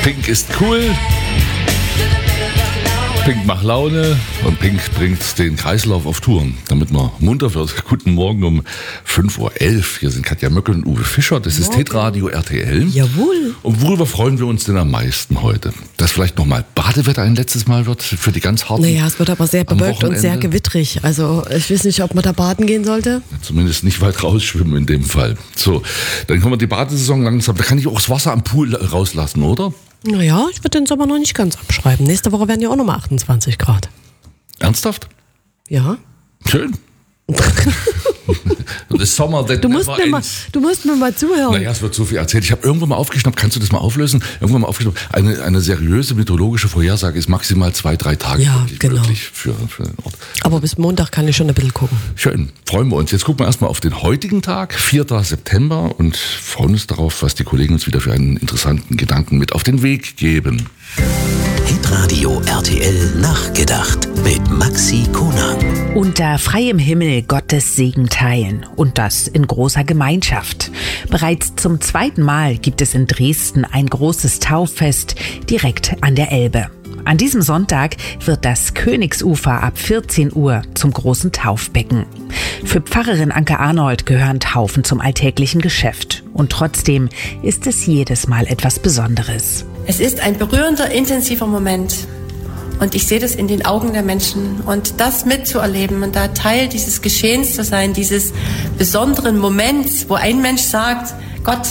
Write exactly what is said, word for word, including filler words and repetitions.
Pink ist cool. Pink macht Laune und Pink bringt den Kreislauf auf Touren, damit man munter wird. Guten Morgen um fünf Uhr elf. Hier sind Katja Möckel und Uwe Fischer. Das ist Hitradio R T L. Jawohl. Und worüber freuen wir uns denn am meisten heute? Dass vielleicht nochmal Badewetter ein letztes Mal wird für die ganz harten. Naja, es wird aber sehr bewölkt und sehr gewittrig. Also ich weiß nicht, ob man da baden gehen sollte. Zumindest nicht weit rausschwimmen in dem Fall. So, dann kommen wir die Badesaison langsam. Da kann ich auch das Wasser am Pool rauslassen, oder? Naja, ich würde den Sommer noch nicht ganz abschreiben. Nächste Woche werden ja auch nochmal achtundzwanzig Grad. Ernsthaft? Ja. Schön. Das Sommer, that du, musst mir mal, du musst mir mal zuhören. Naja, es wird so viel erzählt. Ich habe irgendwann mal aufgeschnappt, kannst du das mal auflösen? Irgendwann mal aufgeschnappt, eine, eine seriöse meteorologische Vorhersage ist maximal zwei, drei Tage ja, genau. möglich für, für den Ort. Aber bis Montag kann ich schon ein bisschen gucken. Schön, freuen wir uns. Jetzt gucken wir erstmal auf den heutigen Tag, vierten September, und freuen uns darauf, was die Kollegen uns wieder für einen interessanten Gedanken mit auf den Weg geben. Hitradio R T L nachgedacht mit Maxi Konang. Unter freiem Himmel Gottes Segen teilen und das in großer Gemeinschaft. Bereits zum zweiten Mal gibt es in Dresden ein großes Tauffest direkt an der Elbe. An diesem Sonntag wird das Königsufer ab vierzehn Uhr zum großen Taufbecken. Für Pfarrerin Anke Arnold gehören Taufen zum alltäglichen Geschäft. Und trotzdem ist es jedes Mal etwas Besonderes. Es ist ein berührender, intensiver Moment. Und ich sehe das in den Augen der Menschen. Und das mitzuerleben und da Teil dieses Geschehens zu sein, dieses besonderen Moments, wo ein Mensch sagt, Gott,